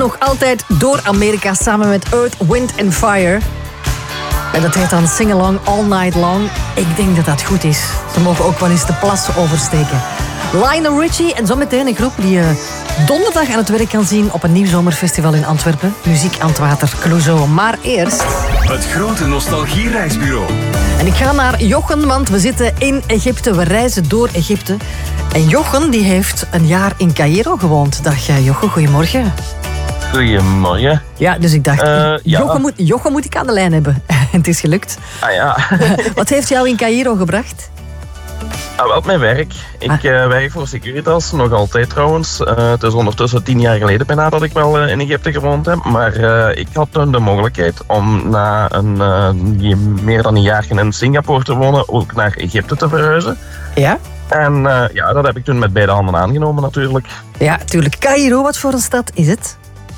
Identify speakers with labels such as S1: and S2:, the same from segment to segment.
S1: nog altijd door Amerika samen met Earth, Wind and Fire. En dat heet dan Sing Along All Night Long. Ik denk dat dat goed is. Ze mogen ook wel eens de plas oversteken. Lionel Richie en zometeen een groep die je donderdag aan het werk kan zien op een nieuw zomerfestival in Antwerpen. Muziek aan het water, Clouseau. Maar eerst...
S2: Het grote nostalgiereisbureau.
S1: En ik ga naar Jochen, want we zitten in Egypte. We reizen door Egypte. En Jochen die heeft een jaar in Caïro gewoond. Dag Jochen, goedemorgen.
S3: Goedemorgen.
S1: Ja, dus ik dacht,
S3: ja.
S1: Jochen moet ik aan de lijn hebben. En het is gelukt.
S3: Ah ja.
S1: Wat heeft jou in Caïro gebracht?
S3: Wel, mijn werk. Ik werk voor Securitas, nog altijd trouwens. Het is ondertussen 10 jaar geleden bijna dat ik wel in Egypte gewoond heb. Maar ik had toen de mogelijkheid om na meer dan een jaar in Singapore te wonen, ook naar Egypte te verhuizen.
S1: Ja?
S3: En dat heb ik toen met beide handen aangenomen natuurlijk.
S1: Ja, tuurlijk. Caïro, wat voor een stad is het?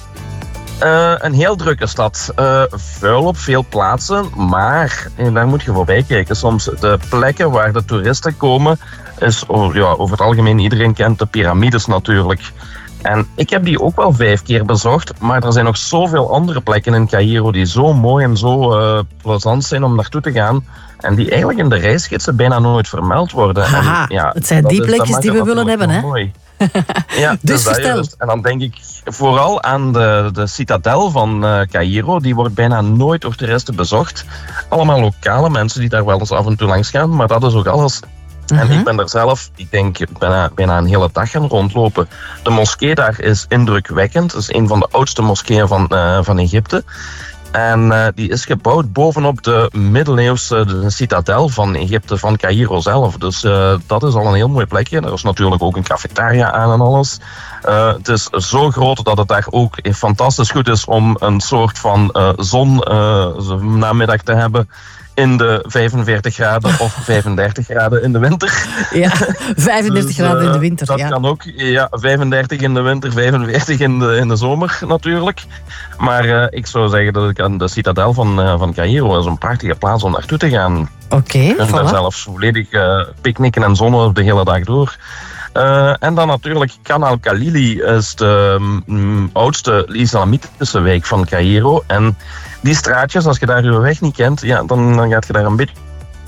S3: Een heel drukke stad. Vuil op veel plaatsen, maar daar moet je voorbij kijken. Soms de plekken waar de toeristen komen, is over het algemeen, iedereen kent de piramides natuurlijk. En ik heb die ook wel 5 keer bezocht, maar er zijn nog zoveel andere plekken in Caïro die zo mooi en zo plezant zijn om naartoe te gaan. En die eigenlijk in de reisgidsen bijna nooit vermeld worden.
S1: Haha, het zijn die plekjes die we willen hebben, hè?
S3: Mooi. Ja,
S1: dus vertel.
S3: Juist. En dan denk ik vooral aan de citadel van Caïro. Die wordt bijna nooit door toeristen bezocht. Allemaal lokale mensen die daar wel eens af en toe langs gaan. Maar dat is ook alles. En ik ben daar zelf, ik denk, bijna een hele dag gaan rondlopen. De moskee daar is indrukwekkend. Het is een van de oudste moskeeën van Egypte. En die is gebouwd bovenop de middeleeuwse citadel van Egypte, van Caïro zelf. Dus dat is al een heel mooi plekje. Er is natuurlijk ook een cafetaria aan en alles. Het is zo groot dat het daar ook fantastisch goed is om een soort van zonnamiddag te hebben in de 45 graden of 35 graden in de winter.
S1: Ja, 35 graden in de winter.
S3: Dat kan ook. Ja, 35 in de winter, 45 in de zomer natuurlijk. Maar ik zou zeggen dat ik aan de citadel van Caïro is een prachtige plaats om naartoe te gaan.
S1: Oké,
S3: je kunt daar zelfs volledig picknicken en zonnen de hele dag door. En dan natuurlijk Khan Khalili is de oudste islamitische wijk van Caïro. En die straatjes, als je daar je weg niet kent, ja, dan gaat je daar een beetje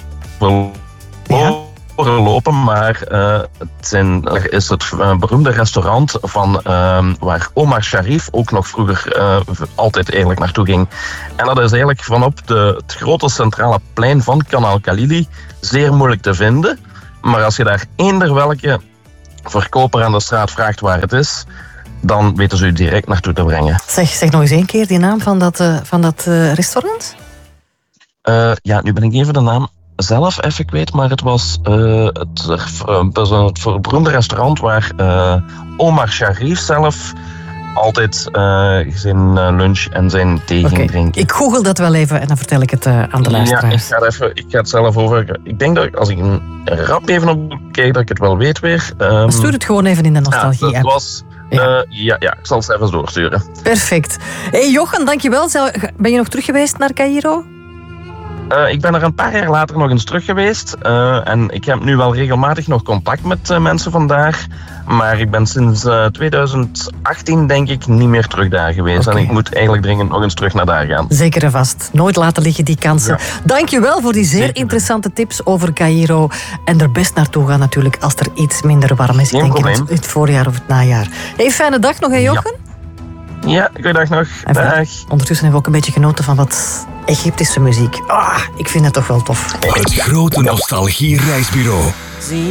S3: lopen. Maar er is het beroemde restaurant van waar Omar Sharif ook nog vroeger altijd eigenlijk naartoe ging. En dat is eigenlijk vanop het grote centrale plein van Khan Khalili zeer moeilijk te vinden. Maar als je daar eender welke verkoper aan de straat vraagt waar het is, dan weten ze u direct naartoe te brengen.
S1: Zeg nog eens 1 keer die naam van dat restaurant?
S3: Nu ben ik even de naam zelf even kwijt, maar het was het beroemde restaurant waar Omar Sharif zelf altijd zijn lunch en zijn thee ging drinken. Ik
S1: google dat wel even en dan vertel ik het aan de luisteraars.
S3: Ja, ik ga het zelf over. Ik denk dat als ik een rap even op kijk, dat ik het wel weet weer.
S1: Stuur het gewoon even in de nostalgie-app.
S3: Dat was... ik zal het even doorsturen.
S1: Perfect. Hey Jochen, dankjewel. Ben je nog terug geweest naar Caïro?
S3: Ik ben er een paar jaar later nog eens terug geweest. En ik heb nu wel regelmatig nog contact met mensen vandaar. Maar ik ben sinds 2018 denk ik niet meer terug daar geweest. En ik moet eigenlijk dringend nog eens terug naar daar gaan.
S1: Zeker en vast. Nooit laten liggen die kansen. Ja. Dankjewel voor die zeer interessante tips over Caïro. En er best naartoe gaan natuurlijk als er iets minder warm is.
S3: Geen probleem.
S1: In het voorjaar of het najaar. Hey, fijne dag nog, hè Jochen?
S3: Ja, goeiedag nog. Dag.
S1: Ondertussen hebben we ook een beetje genoten van wat Egyptische muziek. Ik vind het toch wel tof.
S2: Het grote nostalgie-reisbureau.